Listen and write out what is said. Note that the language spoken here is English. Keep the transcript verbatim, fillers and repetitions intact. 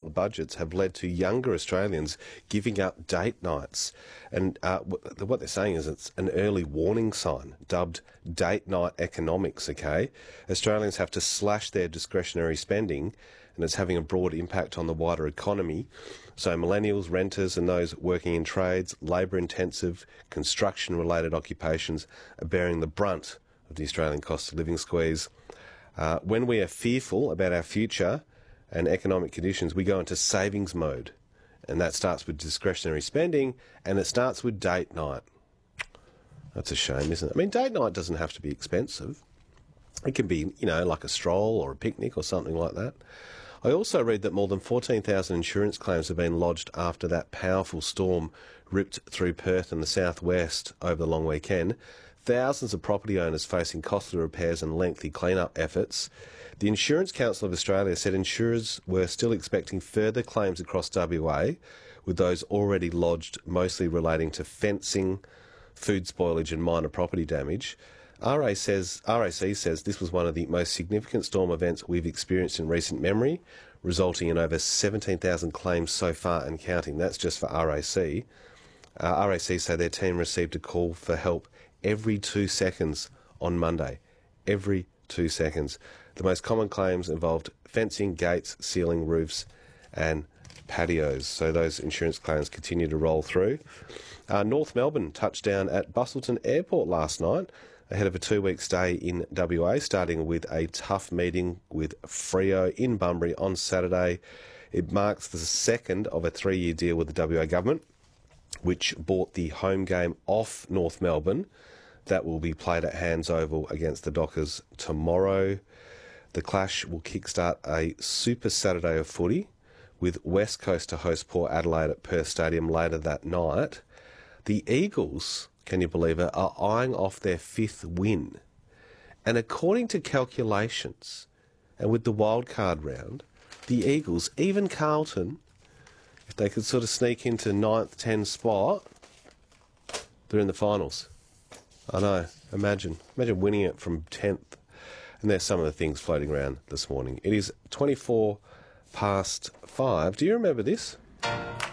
the budgets have led to younger Australians giving up date nights. And uh, what they're saying is it's an early warning sign, dubbed date night economics, okay? Australians have to slash their discretionary spending, and it's having a broad impact on the wider economy. So millennials, renters and those working in trades, labour-intensive, construction-related occupations are bearing the brunt of the Australian cost of living squeeze. Uh, when we are fearful about our future and economic conditions, we go into savings mode. And that starts with discretionary spending, and it starts with date night. That's a shame, isn't it? I mean, date night doesn't have to be expensive. It can be, you know, like a stroll or a picnic or something like that. I also read that more than fourteen thousand insurance claims have been lodged after that powerful storm ripped through Perth and the southwest over the long weekend. Thousands of property owners facing costly repairs and lengthy clean-up efforts. The Insurance Council of Australia said insurers were still expecting further claims across W A, with those already lodged mostly relating to fencing, food spoilage and minor property damage. R A says, R A C says this was one of the most significant storm events we've experienced in recent memory, resulting in over seventeen thousand claims so far and counting. That's just for R A C. Uh, R A C say their team received a call for help every two seconds on Monday. Every two seconds. The most common claims involved fencing, gates, ceiling, roofs and patios. So those insurance claims continue to roll through. Uh, North Melbourne touched down at Busselton Airport last night ahead of a two-week stay in W A, starting with a tough meeting with Freo in Bunbury on Saturday. It marks the second of a three-year deal with the W A government, which bought the home game off North Melbourne. That will be played at Hands Oval against the Dockers tomorrow. The clash will kickstart a Super Saturday of footy, with West Coast to host Port Adelaide at Perth Stadium later that night. The Eagles, can you believe it, are eyeing off their fifth win. And according to calculations, and with the wildcard round, the Eagles, even Carlton, if they could sort of sneak into ninth, tenth spot, they're in the finals. I know, imagine. Imagine winning it from tenth. And there's some of the things floating around this morning. It is twenty-four past five. Do you remember this?